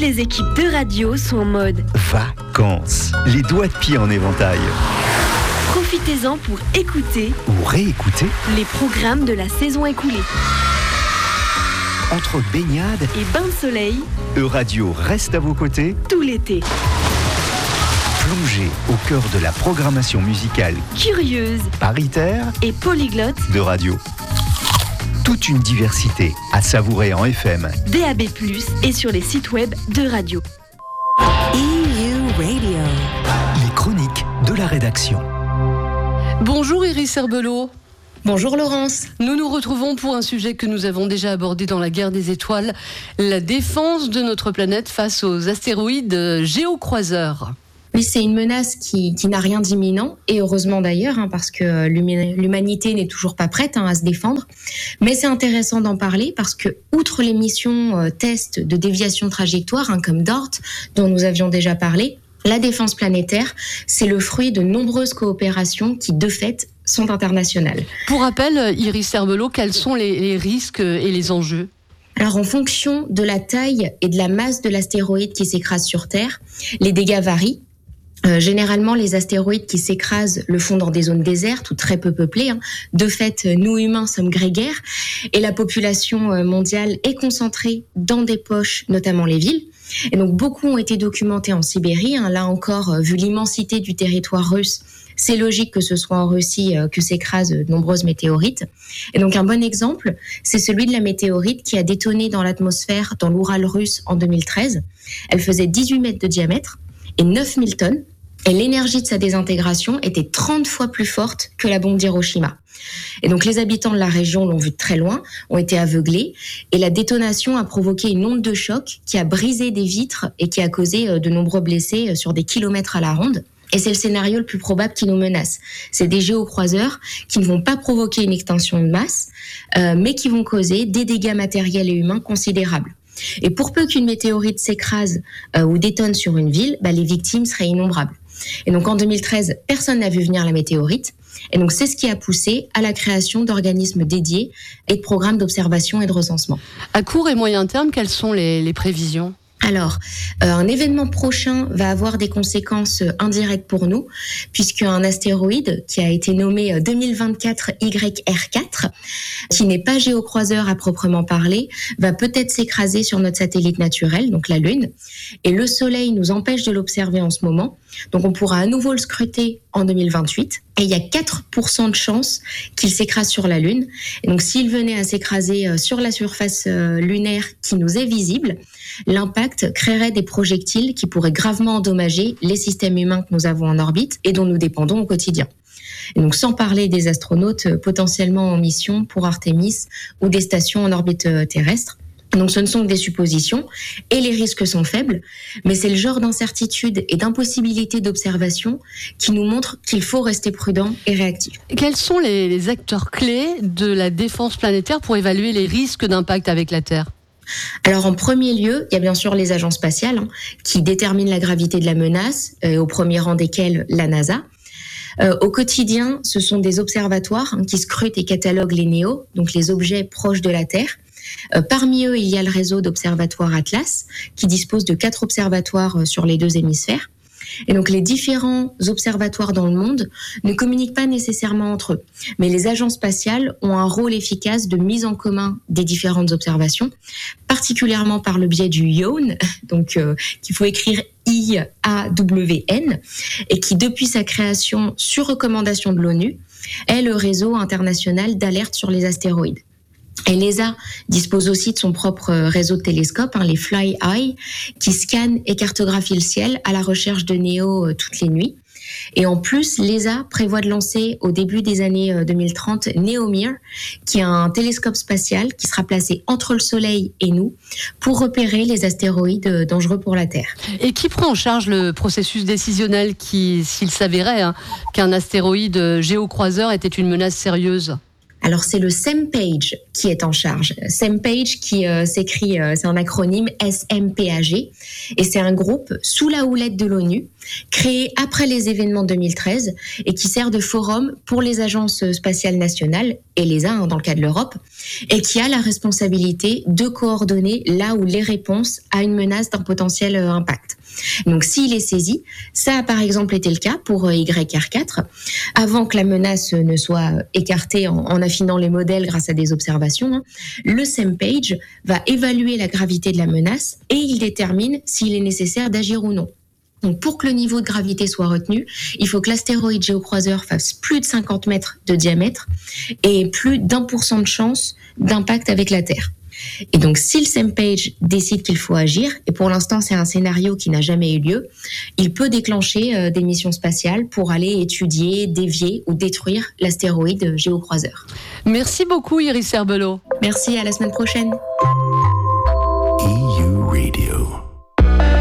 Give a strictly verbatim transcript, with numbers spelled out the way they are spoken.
les équipes de radio sont en mode vacances, les doigts de pied en éventail. Profitez-en pour écouter ou réécouter les programmes de la saison écoulée. Entre baignade et bain de soleil, Euradio reste à vos côtés tout l'été. Plongez au cœur de la programmation musicale curieuse, paritaire et polyglotte de radio. Toute une diversité à savourer en F M, D A B plus, et sur les sites web de radio. E U Radio. Les chroniques de la rédaction. Bonjour Iris Herbelot. Bonjour Laurence. Nous nous retrouvons pour un sujet que nous avons déjà abordé dans la guerre des étoiles, la défense de notre planète face aux astéroïdes géocroiseurs. Oui, c'est une menace qui, qui n'a rien d'imminent, et heureusement d'ailleurs, hein, parce que l'humanité n'est toujours pas prête hein, à se défendre. Mais c'est intéressant d'en parler parce que, outre les missions euh, tests de déviation de trajectoire, hein, comme D A R T, dont nous avions déjà parlé, la défense planétaire, c'est le fruit de nombreuses coopérations qui, de fait, sont internationales. Pour rappel, Iris Herbelot, quels sont les, les risques et les enjeux ? Alors, en fonction de la taille et de la masse de l'astéroïde qui s'écrase sur Terre, les dégâts varient. Euh, généralement, les astéroïdes qui s'écrasent le font dans des zones désertes ou très peu peuplées. Hein. De fait, nous humains sommes grégaires et la population mondiale est concentrée dans des poches, notamment les villes. Et donc, beaucoup ont été documentés en Sibérie. Hein. Là encore, vu l'immensité du territoire russe, c'est logique que ce soit en Russie euh, que s'écrasent de nombreuses météorites. Et donc, un bon exemple, c'est celui de la météorite qui a détonné dans l'atmosphère dans l'Oural russe en deux mille treize. Elle faisait dix-huit mètres de diamètre et neuf mille tonnes. Et l'énergie de sa désintégration était trente fois plus forte que la bombe d'Hiroshima. Et donc les habitants de la région l'ont vu de très loin, ont été aveuglés, et la détonation a provoqué une onde de choc qui a brisé des vitres et qui a causé de nombreux blessés sur des kilomètres à la ronde. Et c'est le scénario le plus probable qui nous menace. C'est des géocroiseurs qui ne vont pas provoquer une extinction de masse, euh, mais qui vont causer des dégâts matériels et humains considérables. Et pour peu qu'une météorite s'écrase euh, ou détonne sur une ville, bah, les victimes seraient innombrables. Et donc en deux mille treize, personne n'a vu venir la météorite. Et donc c'est ce qui a poussé à la création d'organismes dédiés et de programmes d'observation et de recensement. À court et moyen terme, quelles sont les, les prévisions ? Alors, euh, un événement prochain va avoir des conséquences indirectes pour nous, puisqu'un astéroïde qui a été nommé deux mille vingt-quatre Y R quatre, qui n'est pas géocroiseur à proprement parler, va peut-être s'écraser sur notre satellite naturel, donc la Lune. Et le Soleil nous empêche de l'observer en ce moment, donc on pourra à nouveau le scruter en deux mille vingt-huit. Et il y a quatre pour cent de chances qu'il s'écrase sur la Lune. Et donc s'il venait à s'écraser sur la surface lunaire qui nous est visible, l'impact créerait des projectiles qui pourraient gravement endommager les systèmes humains que nous avons en orbite et dont nous dépendons au quotidien. Et donc sans parler des astronautes potentiellement en mission pour Artemis ou des stations en orbite terrestre. Donc ce ne sont que des suppositions et les risques sont faibles, mais c'est le genre d'incertitude et d'impossibilité d'observation qui nous montre qu'il faut rester prudent et réactif. Quels sont les, les acteurs clés de la défense planétaire pour évaluer les risques d'impact avec la Terre ? Alors en premier lieu, il y a bien sûr les agences spatiales hein, qui déterminent la gravité de la menace, euh, au premier rang desquelles la NASA. Euh, au quotidien, ce sont des observatoires hein, qui scrutent et cataloguent les néos, donc les objets proches de la Terre. Euh, parmi eux, il y a le réseau d'observatoires Atlas, qui dispose de quatre observatoires euh, sur les deux hémisphères. Et donc, les différents observatoires dans le monde ne communiquent pas nécessairement entre eux. Mais les agences spatiales ont un rôle efficace de mise en commun des différentes observations, particulièrement par le biais du I O W N, donc euh, qu'il faut écrire I A W N, et qui, depuis sa création sur recommandation de l'ONU, est le réseau international d'alerte sur les astéroïdes. Et l'E S A dispose aussi de son propre réseau de télescopes, hein, les Fly-Eye, qui scannent et cartographient le ciel à la recherche de néos euh, toutes les nuits. Et en plus, l'E S A prévoit de lancer au début des années deux mille trente NEOMIR, qui est un télescope spatial qui sera placé entre le Soleil et nous pour repérer les astéroïdes dangereux pour la Terre. Et qui prend en charge le processus décisionnel qui, s'il s'avérait hein, qu'un astéroïde géocroiseur était une menace sérieuse ? Alors c'est le SEMPAGE, qui est en charge. SEMPAGE, qui euh, s'écrit, euh, c'est un acronyme S M P A G, et c'est un groupe sous la houlette de l'ONU, créé après les événements deux mille treize et qui sert de forum pour les agences spatiales nationales, et l'E S A hein, dans le cas de l'Europe, et qui a la responsabilité de coordonner là où les réponses à une menace d'un potentiel euh, impact. Donc s'il est saisi, ça a par exemple été le cas pour Y R quatre, avant que la menace ne soit écartée en, en affinant les modèles grâce à des observations, hein, le SEMPAGE va évaluer la gravité de la menace et il détermine s'il est nécessaire d'agir ou non. Donc, pour que le niveau de gravité soit retenu, il faut que l'astéroïde géocroiseur fasse plus de cinquante mètres de diamètre et plus d'un pour cent de chance d'impact avec la Terre. Et donc, si le SEMPAGE décide qu'il faut agir, et pour l'instant c'est un scénario qui n'a jamais eu lieu, il peut déclencher euh, des missions spatiales pour aller étudier, dévier ou détruire l'astéroïde géocroiseur. Merci beaucoup Iris Herbelot. Merci, à la semaine prochaine.